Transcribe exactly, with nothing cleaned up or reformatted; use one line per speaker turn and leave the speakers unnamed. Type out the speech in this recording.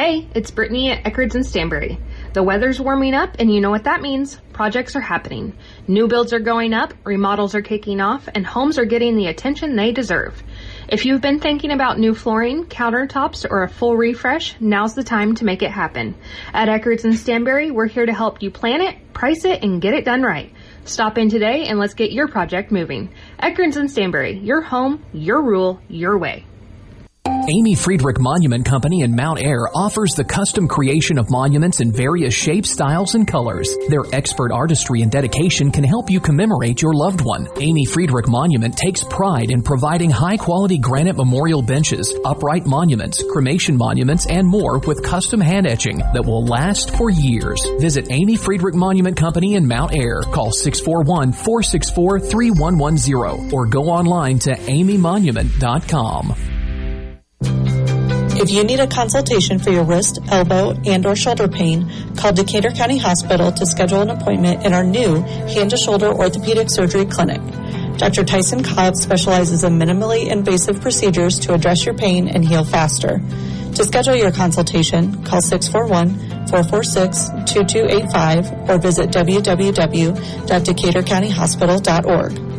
Hey, it's Brittany at Eckerd's and Stanbury. The weather's warming up, and you know what that means. Projects are happening. New builds are going up, remodels are kicking off, and homes are getting the attention they deserve. If you've been thinking about new flooring, countertops, or a full refresh, now's the time to make it happen. At Eckerd's and Stanbury, we're here to help you plan it, price it, and get it done right. Stop in today and let's get your project moving. Eckerd's and Stanbury, your home, your rule, your way.
Amy Friedrich Monument Company in Mount Ayr offers the custom creation of monuments in various shapes, styles, and colors. Their expert artistry and dedication can help you commemorate your loved one. Amy Friedrich Monument takes pride in providing high-quality granite memorial benches, upright monuments, cremation monuments, and more with custom hand etching that will last for years. Visit Amy Friedrich Monument Company in Mount Ayr. Call six four one, four six four, three one one zero or go online to amy monument dot com.
If you need a consultation for your wrist, elbow, and or shoulder pain, call Decatur County Hospital to schedule an appointment in our new hand-to-shoulder orthopedic surgery clinic. Doctor Tyson Cobb specializes in minimally invasive procedures to address your pain and heal faster. To schedule your consultation, call six four one, four four six, two two eight five or visit w w w dot decatur county hospital dot org.